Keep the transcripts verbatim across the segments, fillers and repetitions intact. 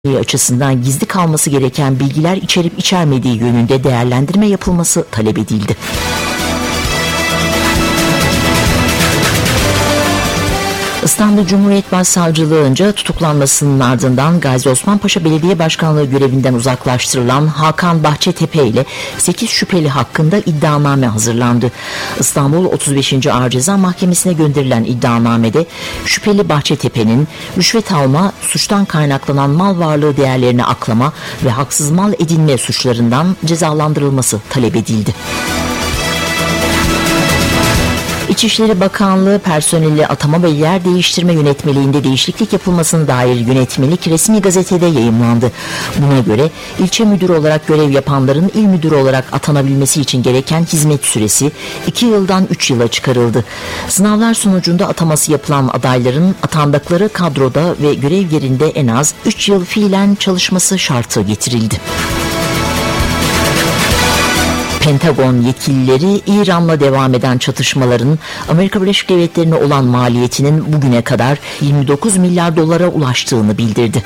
açısından gizli kalması gereken bilgiler içerip içermediği yönünde değerlendirme yapılması talep edildi. İstanbul Cumhuriyet Başsavcılığı'nca tutuklanmasının ardından Gazi Osman Paşa Belediye Başkanlığı görevinden uzaklaştırılan Hakan Bahçetepe ile sekiz şüpheli hakkında iddianame hazırlandı. İstanbul otuz beşinci Ağır Ceza Mahkemesi'ne gönderilen iddianamede şüpheli Bahçetepe'nin rüşvet alma, suçtan kaynaklanan mal varlığı değerlerini aklama ve haksız mal edinme suçlarından cezalandırılması talep edildi. İçişleri Bakanlığı personeli atama ve yer değiştirme yönetmeliğinde değişiklik yapılmasına dair yönetmelik resmi gazetede yayımlandı. Buna göre ilçe müdürü olarak görev yapanların il müdürü olarak atanabilmesi için gereken hizmet süresi iki yıldan üç yıla çıkarıldı. Sınavlar sonucunda ataması yapılan adayların atandıkları kadroda ve görev yerinde en az üç yıl fiilen çalışması şartı getirildi. Pentagon yetkilileri İran'la devam eden çatışmaların Amerika Birleşik Devletleri'ne olan maliyetinin bugüne kadar yirmi dokuz milyar dolara ulaştığını bildirdi.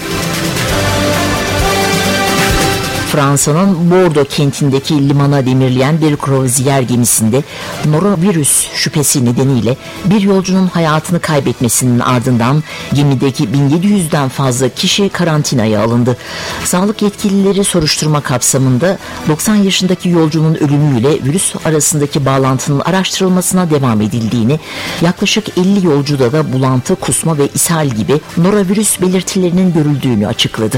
Fransa'nın Bordeaux kentindeki limana demirleyen bir kruvaziyer gemisinde norovirüs şüphesi nedeniyle bir yolcunun hayatını kaybetmesinin ardından gemideki bin yedi yüzden fazla kişi karantinaya alındı. Sağlık yetkilileri soruşturma kapsamında doksan yaşındaki yolcunun ölümüyle virüs arasındaki bağlantının araştırılmasına devam edildiğini, yaklaşık elli yolcuda da bulantı, kusma ve ishal gibi norovirüs belirtilerinin görüldüğünü açıkladı.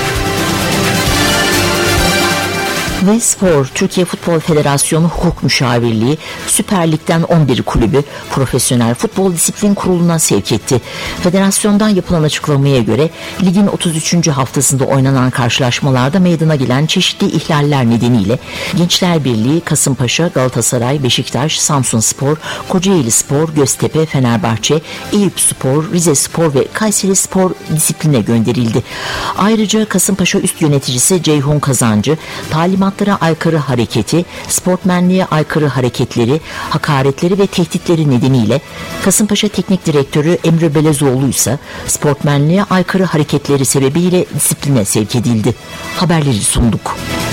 Ve Spor, Türkiye Futbol Federasyonu Hukuk Müşavirliği Süper Lig'den on bir kulübü Profesyonel Futbol Disiplin Kurulu'na sevk etti. Federasyondan yapılan açıklamaya göre ligin otuz üçüncü haftasında oynanan karşılaşmalarda meydana gelen çeşitli ihlaller nedeniyle Gençler Birliği, Kasımpaşa, Galatasaray, Beşiktaş, Samsunspor, Kocaelispor, Göztepe, Fenerbahçe, Eyüpspor, Rizespor ve Kayserispor disipline gönderildi. Ayrıca Kasımpaşa üst yöneticisi Ceyhun Kazancı, talimat aykırı hareketi, sportmenliğe aykırı hareketleri, hakaretleri ve tehditleri nedeniyle, Kasımpaşa Teknik Direktörü Emre Belezoğlu ise sportmenliğe aykırı hareketleri sebebiyle disipline sevk edildi. Haberleri sunduk.